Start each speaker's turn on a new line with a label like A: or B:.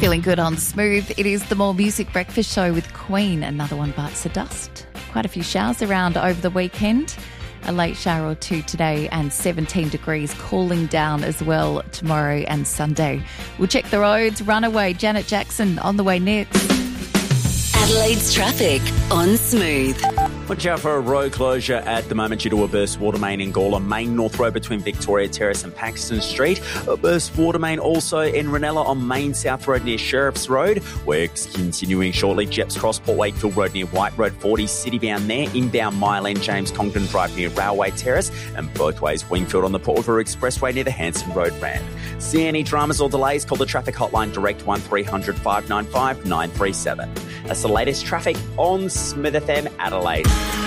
A: Feeling good on Smooth. It is the More Music Breakfast Show with Queen. Another one bites the dust. Quite a few showers around over the weekend. A late shower or two today and 17 degrees, cooling down as well tomorrow and Sunday. We'll check the roads. Runaway, Janet Jackson on the way next.
B: Adelaide's traffic on Smooth.
C: Watch out for a road closure at the moment due to a burst water main in Gawler, Main North Road between Victoria Terrace and Paxton Street. A burst water main also in Ranella on Main South Road near Sheriff's Road. Works continuing shortly. Jeps Cross, Port Wakefield Road near White Road 40, citybound there. Inbound Mile End, James Congdon Drive near Railway Terrace. And both ways Wingfield on the Port River Expressway near the Hanson Road ramp. See any dramas or delays? Call the traffic hotline direct 1300 595 937. That's the latest traffic on Smooth FM Adelaide.